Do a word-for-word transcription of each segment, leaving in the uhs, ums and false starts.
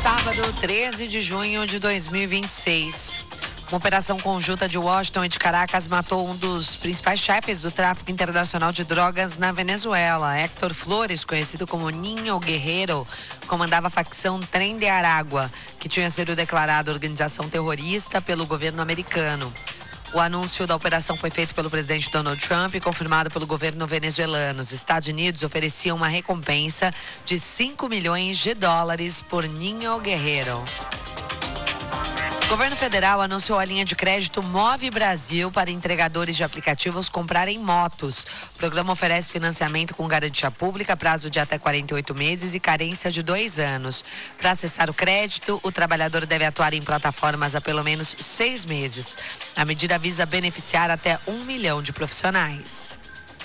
Sábado, treze de junho de dois mil e vinte e seis. Uma operação conjunta de Washington e de Caracas matou um dos principais chefes do tráfico internacional de drogas na Venezuela. Héctor Flores, conhecido como Ninho Guerreiro, comandava a facção Tren de Aragua, que tinha sido declarada organização terrorista pelo governo americano. O anúncio da operação foi feito pelo presidente Donald Trump e confirmado pelo governo venezuelano. Os Estados Unidos ofereciam uma recompensa de cinco milhões de dólares por Ninho Guerreiro. O governo federal anunciou a linha de crédito Move Brasil para entregadores de aplicativos comprarem motos. O programa oferece financiamento com garantia pública, prazo de até quarenta e oito meses e carência de dois anos. Para acessar o crédito, o trabalhador deve atuar em plataformas há pelo menos seis meses. A medida visa beneficiar até um milhão de profissionais.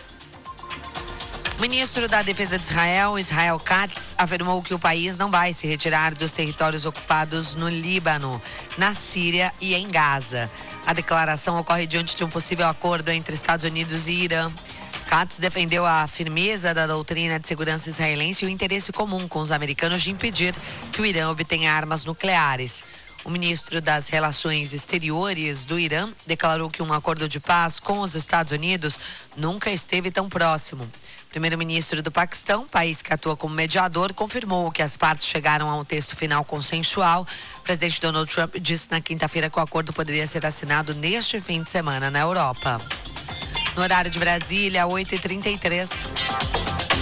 O ministro da Defesa de Israel, Israel Katz, afirmou que o país não vai se retirar dos territórios ocupados no Líbano, na Síria e em Gaza. A declaração ocorre diante de um possível acordo entre Estados Unidos e Irã. Katz defendeu a firmeza da doutrina de segurança israelense e o interesse comum com os americanos de impedir que o Irã obtenha armas nucleares. O ministro das Relações Exteriores do Irã declarou que um acordo de paz com os Estados Unidos nunca esteve tão próximo. O primeiro-ministro do Paquistão, país que atua como mediador, confirmou que as partes chegaram a um texto final consensual. O presidente Donald Trump disse na quinta-feira que o acordo poderia ser assinado neste fim de semana na Europa. No horário de Brasília, oito e trinta e três.